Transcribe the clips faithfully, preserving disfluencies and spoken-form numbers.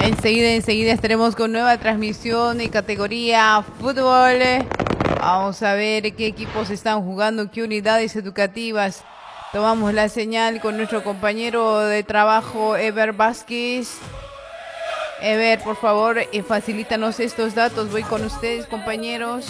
Enseguida, enseguida estaremos con nueva transmisión de categoría fútbol. Vamos a ver qué equipos están jugando, qué unidades educativas. Tomamos la señal con nuestro compañero de trabajo, Ever Vázquez. Ever, por favor, eh, facilítanos estos datos. Voy con ustedes, compañeros.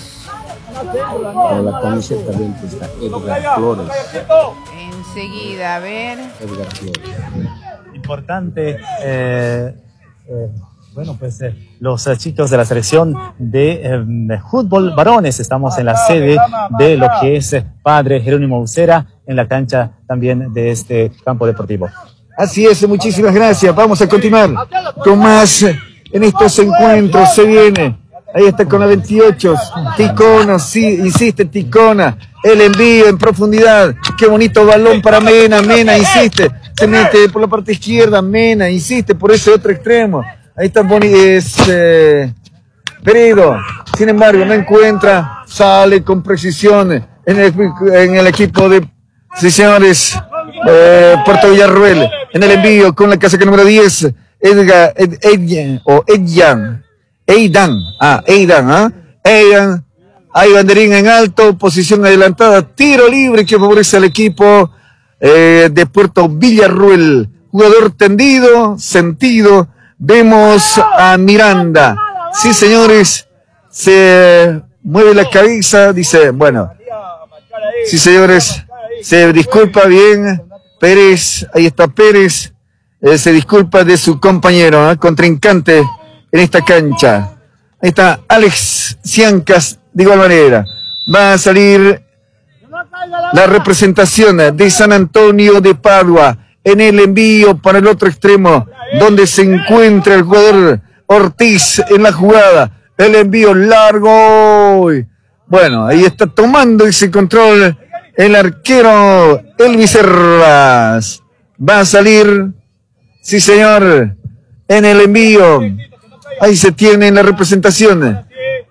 Con la camiseta veinte está Edgar Flores. Enseguida, a ver. Edgar Flores. Importante, eh, eh, bueno, pues eh, los eh, chicos de la selección de eh, fútbol varones. Estamos en la sede de lo que es eh, Padre Jerónimo Ucera, en la cancha también de este campo deportivo. Así es, muchísimas gracias. Vamos a continuar con más en estos encuentros. Se viene, ahí está con la veintiocho, Ticona, sí, insiste Ticona, el envío en profundidad, qué bonito balón para Mena, Mena insiste, se mete por la parte izquierda, Mena insiste por ese otro extremo, ahí está Boni, es eh, Peredo, sin embargo no encuentra, sale con precisión en el, en el equipo de, sí señores, Eh, Puerto Villarruel, en el envío con la casaca número diez, Edgar, Ed, Edjan, o Edjan, Eidan, ah, Eidan, ah, Eidan, hay banderín en alto, posición adelantada, tiro libre que favorece al equipo eh, de Puerto Villarruel, jugador tendido, sentido, vemos a Miranda, sí señores, se mueve la cabeza, dice, bueno, sí señores, se disculpa bien, Pérez, ahí está Pérez, eh, se disculpa de su compañero, ¿eh? contrincante en esta cancha. Ahí está Alex Ciancas, de igual manera. Va a salir la representación de San Antonio de Padua en el envío para el otro extremo, donde se encuentra el jugador Ortiz en la jugada. El envío largo. Bueno, ahí está tomando ese control el arquero Elvis Hervas. Va a salir, sí señor, en el envío. Ahí se tiene la representación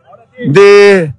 de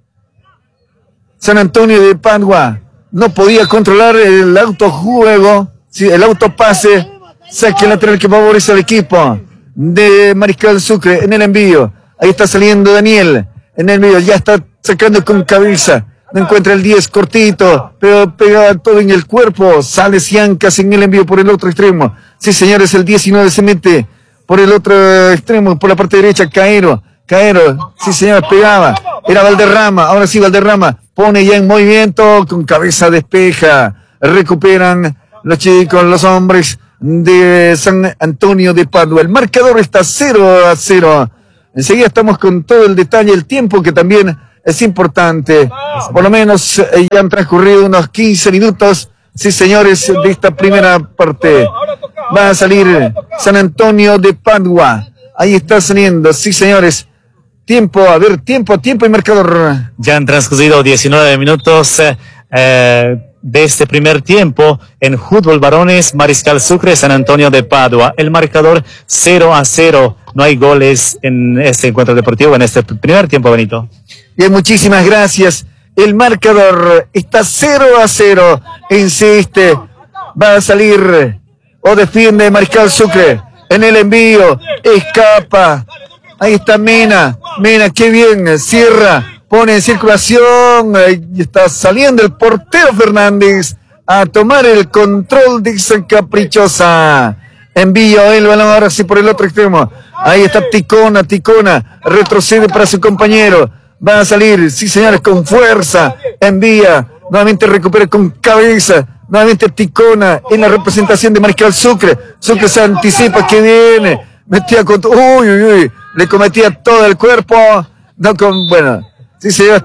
San Antonio de Padua. No podía controlar el autojuego, sí, el autopase. Saque lateral que favorece al equipo de Mariscal Sucre en el envío. Ahí está saliendo Daniel en el envío. Ya está sacando con cabeza. No encuentra el diez cortito, pero pega todo en el cuerpo. Sale Ciancas en el envío por el otro extremo. Sí, señores, el diecinueve se mete por el otro extremo, por la parte derecha, Caero. Caero, sí, señores, pegaba. Era Valderrama, ahora sí Valderrama. Pone ya en movimiento, con cabeza despeja. Recuperan los chicos, los hombres de San Antonio de Padua. El marcador está cero a cero. Enseguida estamos con todo el detalle, el tiempo que también es importante. Por lo menos eh, ya han transcurrido unos quince minutos, sí señores, de esta primera parte. Va a salir San Antonio de Padua. Ahí está saliendo, sí señores. Tiempo, a ver, tiempo, tiempo y marcador. Ya han transcurrido diecinueve minutos eh, eh, de este primer tiempo en fútbol varones, Mariscal Sucre, San Antonio de Padua. El marcador cero a cero. No hay goles en este encuentro deportivo, en este primer tiempo, Benito. Bien, muchísimas gracias. El marcador está cero a cero. Insiste, va a salir o defiende Mariscal Sucre en el envío. Escapa. Ahí está Mena. Mena, qué bien. Cierra. Pone en circulación. Ahí está saliendo el portero Fernández a tomar el control de esa caprichosa. Envío el balón ahora sí por el otro extremo. Ahí está Ticona. Ticona retrocede para su compañero. Va a salir, sí señores, con fuerza, envía, nuevamente recupera con cabeza, nuevamente Ticona en la representación de Mariscal Sucre. Sucre se anticipa que viene, metía con, uy, uy, uy, le cometía todo el cuerpo, no con, bueno, sí señor,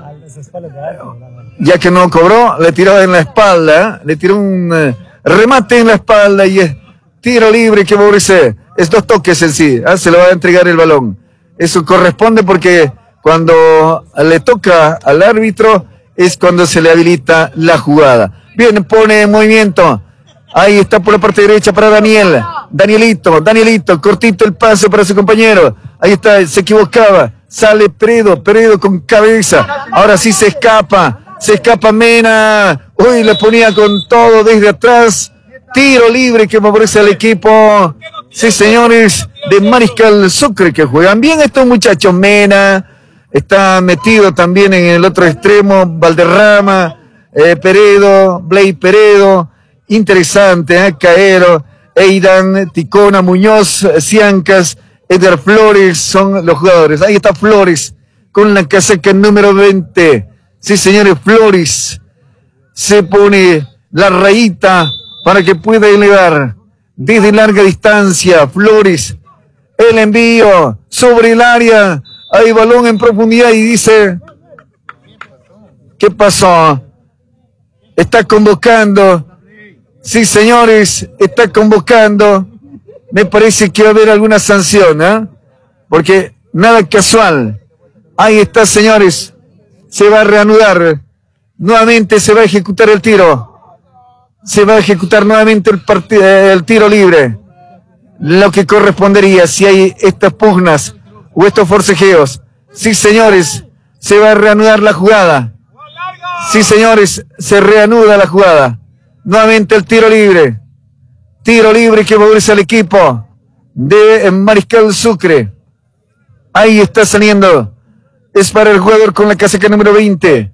ya que no cobró, le tiró en la espalda, le tiró un eh, remate en la espalda y es tiro libre que favorece, es dos toques en sí, ¿eh? Se le va a entregar el balón. Eso corresponde porque cuando le toca al árbitro es cuando se le habilita la jugada. Bien, pone en movimiento. Ahí está por la parte derecha para Daniel. Danielito, Danielito, cortito el pase para su compañero. Ahí está, se equivocaba. Sale Peredo, Peredo con cabeza. Ahora sí se escapa. Se escapa Mena. Uy, le ponía con todo desde atrás. Tiro libre que favorece al equipo. Sí, señores. de Mariscal Sucre, que juegan bien estos muchachos. Mena está metido también en el otro extremo, Valderrama, eh, Peredo, Blay Peredo, interesante, eh, Caero, Eidan, Ticona, Muñoz, Ciancas, Edgar Flores, son los jugadores. Ahí está Flores, con la casaca número veinte. Sí, señores, Flores se pone la rayita para que pueda elevar desde larga distancia. Flores, el envío sobre el área, hay balón en profundidad y dice, ¿qué pasó? Está convocando, sí señores, está convocando, me parece que va a haber alguna sanción, ¿eh? Porque nada casual, ahí está señores, se va a reanudar, nuevamente se va a ejecutar el tiro. Se va a ejecutar nuevamente el, part- el tiro libre. Lo que correspondería si hay estas pugnas o estos forcejeos. Sí, señores, se va a reanudar la jugada. Sí, señores, se reanuda la jugada. Nuevamente el tiro libre. Tiro libre que favorece al equipo de Mariscal Sucre. Ahí está saliendo. Es para el jugador con la casaca número veinte.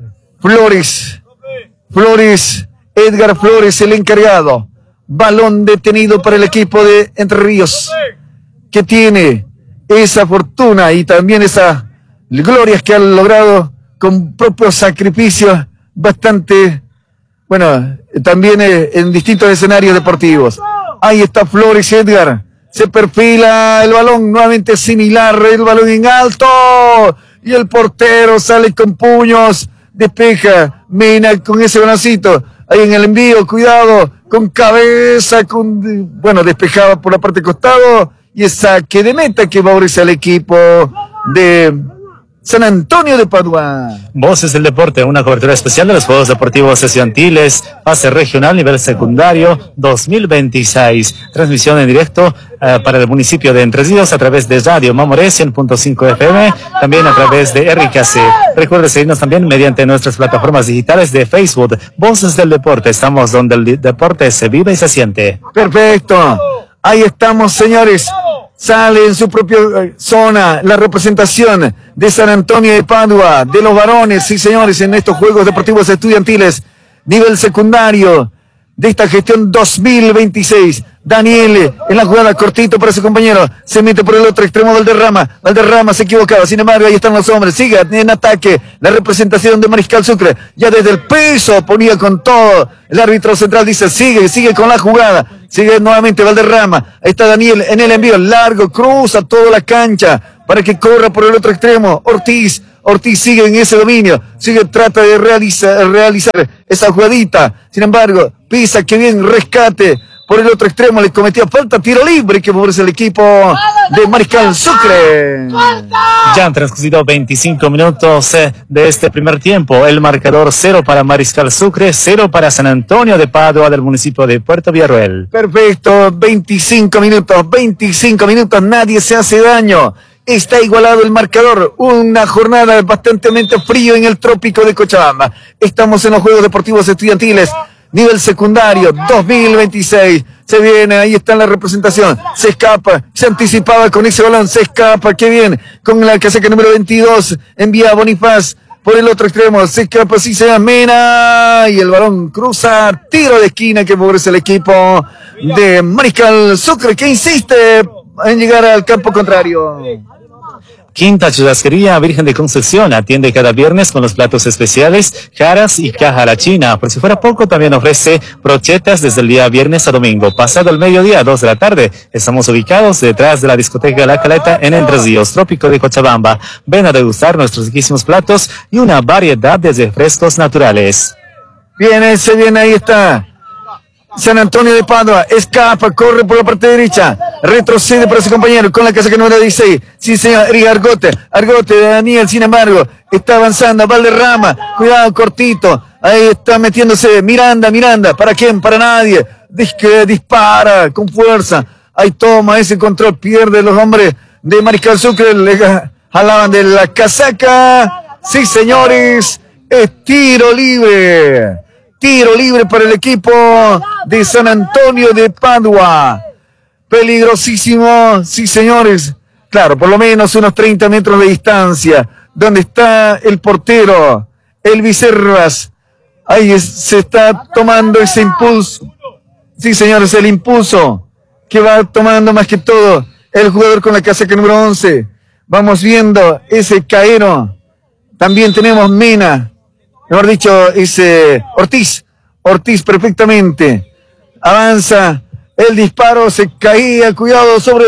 Flores. Flores. Edgar Flores, el encargado. Balón detenido para el equipo de Entre Ríos, que tiene esa fortuna y también esas glorias que han logrado con propios sacrificios bastante, bueno, también en distintos escenarios deportivos. Ahí está Flores, Edgar. Se perfila el balón, nuevamente similar, el balón en alto. Y el portero sale con puños, despeja. Mena con ese baloncito. Ahí en el envío, cuidado, con cabeza, con, bueno, despejado por la parte costado, y el saque de meta que favorece al equipo de San Antonio de Padua. Voces del Deporte, una cobertura especial de los Juegos Deportivos Estudiantiles, fase regional, nivel secundario dos mil veintiséis. Transmisión en directo eh, para el municipio de Entre Ríos a través de Radio Mamoré cien punto cinco F M, también a través de R K C. Recuerde seguirnos también mediante nuestras plataformas digitales de Facebook. Voces del Deporte, estamos donde el deporte se vive y se siente. Perfecto. Ahí estamos, señores. Sale en su propia eh, zona la representación de San Antonio de Padua, de los varones, sí señores, en estos Juegos Deportivos Estudiantiles, nivel secundario de esta gestión dos mil veintiséis. Daniel en la jugada, cortito para su compañero, se mete por el otro extremo Valderrama, Valderrama se equivocaba, sin embargo ahí están los hombres, sigue en ataque la representación de Mariscal Sucre, ya desde el piso ponía con todo, el árbitro central dice sigue, sigue con la jugada, sigue nuevamente Valderrama, ahí está Daniel en el envío, largo, cruza toda la cancha para que corra por el otro extremo, Ortiz, Ortiz sigue en ese dominio, sigue, trata de realizar, realizar esa jugadita, sin embargo, pisa, que bien, rescate, por el otro extremo le cometía falta, tiro libre que favorece el equipo de Mariscal Sucre. Ya han transcurrido veinticinco minutos eh, de este primer tiempo, el marcador cero para Mariscal Sucre, cero para San Antonio de Padua del municipio de Puerto Villarroel. Perfecto, veinticinco minutos, veinticinco minutos, nadie se hace daño. Está igualado el marcador, una jornada bastante frío en el trópico de Cochabamba. Estamos en los Juegos Deportivos Estudiantiles, nivel secundario dos mil veintiséis. Se viene, ahí está la representación, se escapa, se anticipaba con ese balón, se escapa, qué bien, con la casaca número veintidós, envía a Bonifaz por el otro extremo, se escapa, sí se da Mena, y el balón cruza, tiro de esquina que favorece el equipo de Mariscal Sucre, que insiste en llegar al campo contrario. Quinta Churrasquería Virgen de Concepción atiende cada viernes con los platos especiales, jaras y caja a la china. Por si fuera poco, también ofrece brochetas desde el día viernes a domingo. Pasado el mediodía, dos de la tarde, estamos ubicados detrás de la discoteca La Caleta en Entre Ríos, trópico de Cochabamba. Ven a degustar nuestros riquísimos platos y una variedad de refrescos naturales. Viene, se viene, ahí está San Antonio de Padua, escapa, corre por la parte derecha, retrocede para su compañero con la casaca número dieciséis, sí señor, Eric Argote, Argote de Daniel, sin embargo, está avanzando, Valderrama, cuidado, cortito, ahí está metiéndose, Miranda, Miranda, ¿para quién? Para nadie, Disque, dispara con fuerza, ahí toma ese control, pierde los hombres de Mariscal Sucre, le jalaban de la casaca, sí señores, es tiro libre. Tiro libre para el equipo de San Antonio de Padua. peligrosísimo, sí señores, claro, por lo menos unos treinta metros de distancia, donde está el portero, Elvis Hervas, ahí es, se está tomando ese impulso, sí señores, el impulso que va tomando más que todo el jugador con la casaca número once, vamos viendo ese Caero, también tenemos Mena, mejor dicho, ese Ortiz, Ortiz perfectamente, avanza, el disparo se caía, cuidado sobre,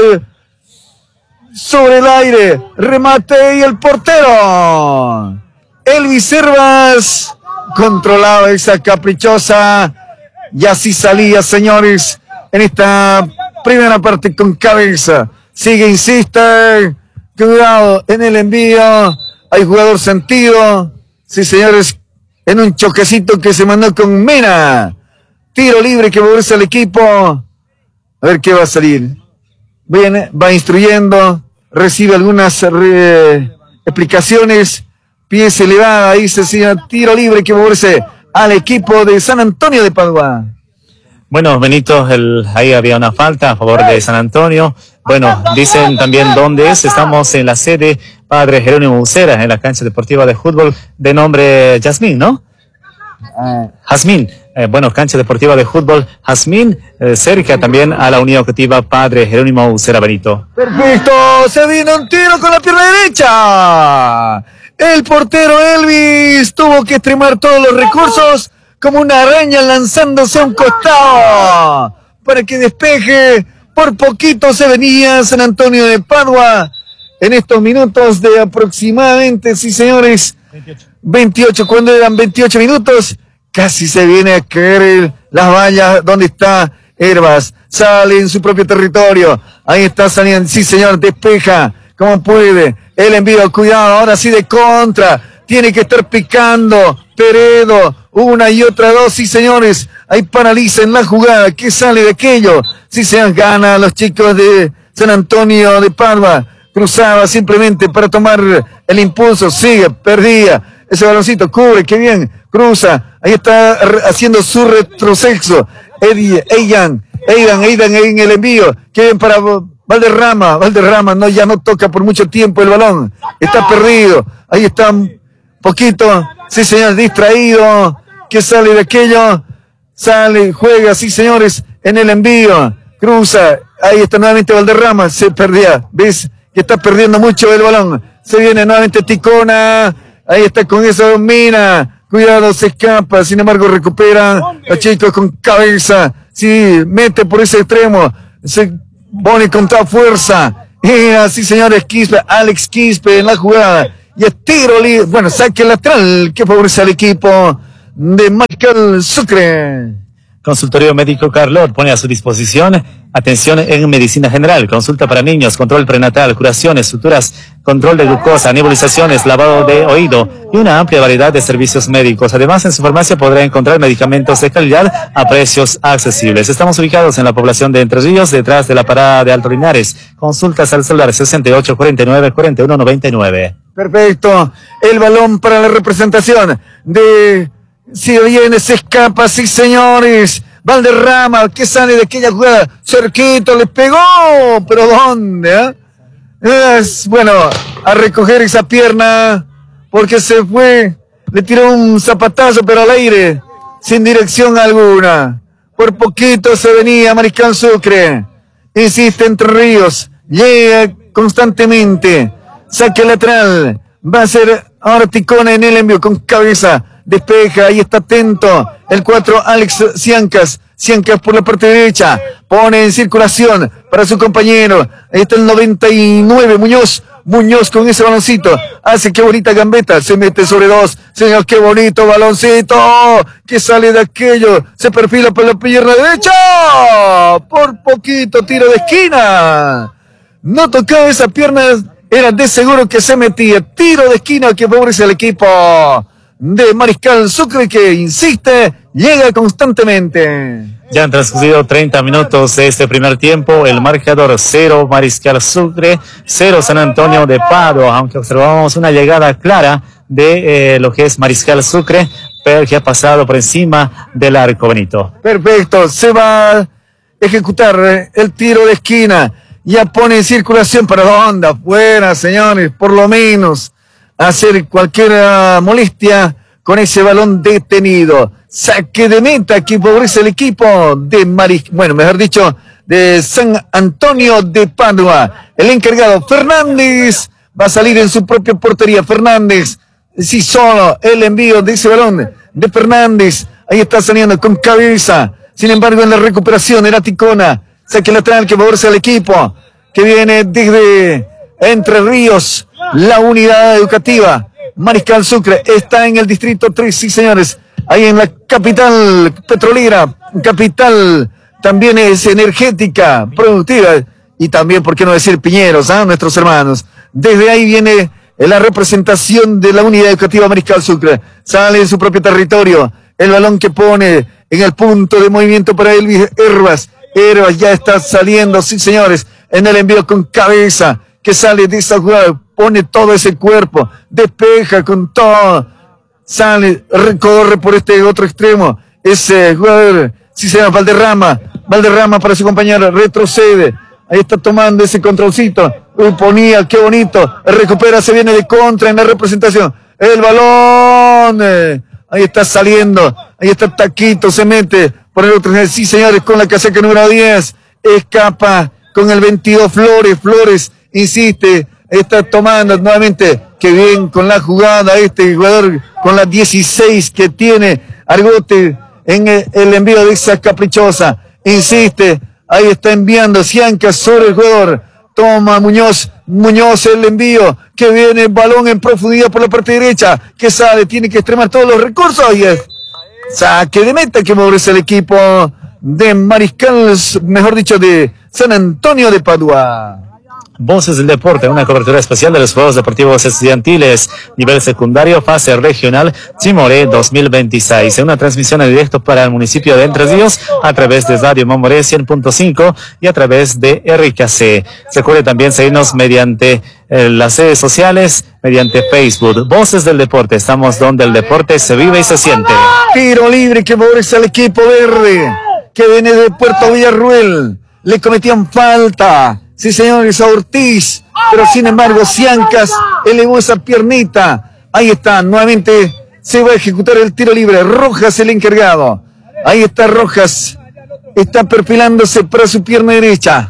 sobre el aire, remate y el portero, Elvis Hervas, controlaba esa caprichosa, y así salía, señores, en esta primera parte con cabeza, sigue, insiste, cuidado en el envío, hay jugador sentido, sí señores, en un choquecito que se mandó con Mena, tiro libre que favorece al equipo, a ver qué va a salir, viene, va instruyendo, recibe algunas re, explicaciones, pies elevada, ahí se sigue tiro libre que favorece al equipo de San Antonio de Padua. Bueno, Benito, el, ahí había una falta a favor de San Antonio. Bueno, dicen también dónde es. Estamos en la sede Padre Jerónimo Ucera, en la cancha deportiva de fútbol de nombre Jazmín, ¿no? Uh, Jazmín. Eh, bueno, cancha deportiva de fútbol Jazmín, eh, cerca también a la Unión Educativa Padre Jerónimo Ucera, Benito. Perfecto, se vino un tiro con la pierna derecha. El portero Elvis tuvo que extremar todos los recursos como una araña lanzándose a un costado para que despeje. Por poquito se venía San Antonio de Padua en estos minutos de aproximadamente, sí señores, veintiocho, cuando eran veintiocho minutos, casi se viene a caer las vallas donde está Hervas, sale en su propio territorio, ahí está saliendo, sí señor, despeja como puede, el envío, cuidado, ahora sí de contra, tiene que estar picando Peredo, una y otra dos, sí señores, ahí paraliza en la jugada, ¿qué sale de aquello? Sí se gana los chicos de San Antonio de Padua, cruzaba simplemente para tomar el impulso, sigue, perdía, ese baloncito, cubre, qué bien, cruza, ahí está haciendo su retroceso, Eddie, Eidan, Eidan, Eidan en el envío, qué bien para Valderrama, Valderrama, no, ya no toca por mucho tiempo el balón, está perdido, ahí está un poquito, sí señor, distraído, que sale de aquello, sale, juega, sí señores, en el envío, cruza, ahí está nuevamente Valderrama, se perdía, ves que está perdiendo mucho el balón, se viene nuevamente Ticona, ahí está con esa Mina, cuidado, se escapa, sin embargo recupera, los chicos con cabeza, sí, mete por ese extremo, se pone con toda fuerza, y así señores, Quispe, Alex Quispe en la jugada, y es tiro libre, bueno, saque lateral que favorece al equipo de Michael Sucre. Consultorio Médico Carlot pone a su disposición atención en medicina general, consulta para niños, control prenatal, curaciones, suturas, control de glucosa, nebulizaciones, lavado de oído y una amplia variedad de servicios médicos. Además, en su farmacia podrá encontrar medicamentos de calidad a precios accesibles. Estamos ubicados en la población de Entre Ríos, detrás de la parada de Alto Linares. Consultas al celular sesenta y ocho, cuarenta y nueve, cuarenta y uno, noventa y nueve. Perfecto. El balón para la representación de... Si viene, se escapa, sí señores. Valderrama, que sale de aquella jugada, cerquito, le pegó, pero ¿dónde? Eh? Es, bueno, a recoger esa pierna, porque se fue, le tiró un zapatazo, pero al aire, sin dirección alguna. Por poquito se venía Mariscal Sucre, insiste Entre Ríos, llega constantemente, saque lateral, va a ser ahora Ticona en el envío, con cabeza, despeja, ahí está atento, el cuatro, Alex Ciancas, Ciancas por la parte derecha, pone en circulación para su compañero, ahí está el noventa y nueve, Muñoz, Muñoz con ese baloncito, hace qué bonita gambeta, se mete sobre dos, señor, qué bonito baloncito, que sale de aquello, se perfila por la pierna derecha, por poquito, tiro de esquina, no tocaba esa pierna, era de seguro que se metía, tiro de esquina que favorece al equipo de Mariscal Sucre, que insiste, llega constantemente. Ya han transcurrido treinta minutos de este primer tiempo, el marcador cero Mariscal Sucre, cero San Antonio de Padua, aunque observamos una llegada clara de eh, lo que es Mariscal Sucre, pero que ha pasado por encima del arco, Benito. Perfecto, se va ejecutar eh, el tiro de esquina. Ya pone en circulación para la onda. Fuera, señores, por lo menos hacer cualquier uh, molestia con ese balón detenido. Saque de meta que favorece el equipo de Maris, bueno, mejor dicho, de San Antonio de Padua. El encargado, Fernández, va a salir en su propia portería. Fernández, sí, solo el envío de ese balón de Fernández. Ahí está saliendo con cabeza. Sin embargo, en la recuperación era Ticona. Saque lateral que favorece al equipo que viene desde Entre Ríos. La unidad educativa Mariscal Sucre está en el distrito tres, sí señores. Ahí en la capital petrolera, capital también es energética, productiva. Y también, ¿por qué no decir Piñeros, ah, nuestros hermanos? Desde ahí viene la representación de la unidad educativa Mariscal Sucre. Sale en su propio territorio. El balón que pone en el punto de movimiento para Elvis Herbas. Herbas ya está saliendo, sí señores, en el envío con cabeza, que sale de esa jugada, pone todo ese cuerpo, despeja con todo, sale, recorre por este otro extremo, ese jugador, sí se llama Valderrama, Valderrama para su compañero, retrocede, ahí está tomando ese controlcito, uy, ponía, qué bonito, recupera, se viene de contra en la representación, el balón, eh, ahí está saliendo, ahí está Taquito, se mete por el otro, sí señores, con la casaca número diez, escapa con el veintidós Flores, Flores insiste, está tomando nuevamente, que bien con la jugada este jugador, con la dieciséis que tiene Argote en el, el envío de esa caprichosa, insiste, ahí está enviando Cianca sobre el jugador, toma Muñoz, Muñoz el envío, que viene el balón en profundidad por la parte derecha, que sale, tiene que extremar todos los recursos, y es saque de meta que favorece el equipo de Mariscal, mejor dicho, de San Antonio de Padua. Voces del Deporte, una cobertura especial de los Juegos Deportivos Estudiantiles, nivel secundario, fase regional, Chimoré dos mil veintiséis. Una transmisión en directo para el municipio de Entre Ríos a través de Radio Mamoré cien punto cinco y a través de R K C. Recuerde también seguirnos mediante eh, las redes sociales, mediante Facebook. Voces del Deporte, estamos donde el deporte se vive y se siente. Tiro libre que favorece al equipo verde, que viene de Puerto Villarruel. Le cometían falta. Sí, señores, a Ortiz, pero sin embargo, Ciancas elevó esa piernita. Ahí está, nuevamente se va a ejecutar el tiro libre. Rojas, el encargado. Ahí está Rojas, está perfilándose para su pierna derecha.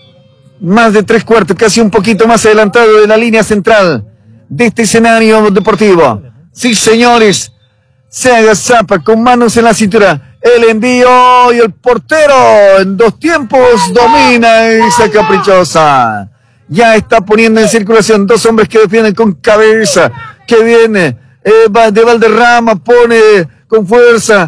Más de tres cuartos, casi un poquito más adelantado de la línea central de este escenario deportivo. Sí, señores, se agazapa con manos en la cintura. El envío y el portero en dos tiempos domina esa caprichosa. Ya está poniendo en circulación dos hombres que defienden con cabeza. Que viene eh, de Valderrama, pone con fuerza